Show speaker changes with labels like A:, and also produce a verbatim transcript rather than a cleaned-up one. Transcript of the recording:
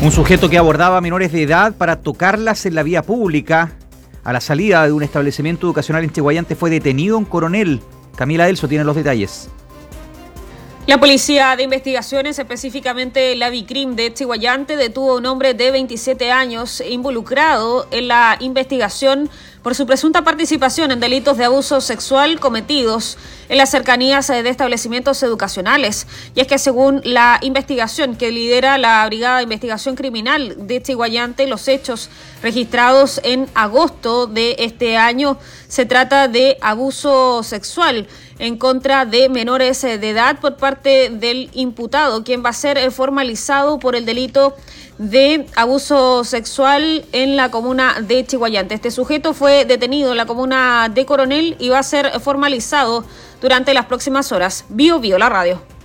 A: Un sujeto que abordaba a menores de edad para tocarlas en la vía pública a la salida de un establecimiento educacional en Chiguayante fue detenido en Coronel. Camila Elso tiene los detalles.
B: La Policía de Investigaciones, específicamente la Vicrim de Chiguayante, detuvo a un hombre de veintisiete años involucrado en la investigación por su presunta participación en delitos de abuso sexual cometidos en las cercanías de establecimientos educacionales. Y es que según la investigación que lidera la Brigada de Investigación Criminal de Chiguayante, los hechos registrados en agosto de este año se trata de abuso sexual en contra de menores de edad por parte del imputado, quien va a ser formalizado por el delito de abuso sexual en la comuna de Chiguayante. Este sujeto fue detenido en la comuna de Coronel y va a ser formalizado durante las próximas horas. Bio Bio, la radio.